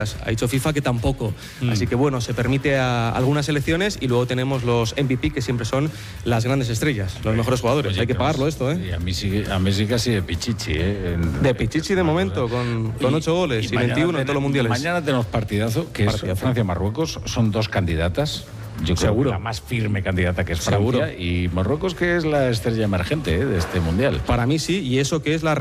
Ha dicho FIFA que tampoco. Así que bueno, se permite a algunas selecciones y luego tenemos los MVP, que siempre son las grandes estrellas, los mejores jugadores. Hay que pagarlo esto, ¿eh? Y a Messi casi de Pichichi, ¿eh? De Pichichi de momento, con 8 goles y 21 en todos los mundiales. Mañana tenemos partidazo, que es Francia-Marruecos. Son dos candidatas. Yo creo que la más firme candidata, que es Francia, y Marruecos, que es la estrella emergente de este mundial. Para mí sí, y eso que es la